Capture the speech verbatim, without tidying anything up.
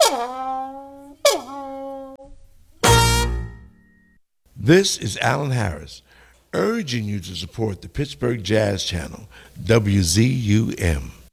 This is Alan Harris, urging you to support the Pittsburgh Jazz Channel, W Z U M.